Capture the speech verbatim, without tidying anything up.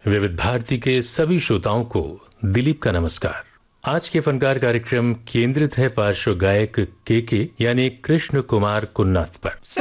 विविध भारती के सभी श्रोताओं को दिलीप का नमस्कार। आज के फनकार कार्यक्रम केंद्रित है पार्श्व गायक के के यानी कृष्ण कुमार कुन्नाथ पर।